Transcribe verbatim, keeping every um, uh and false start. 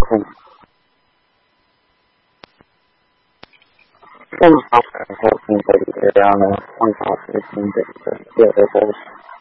分。更好的后新的力量呢，更好是新的一个第二个波。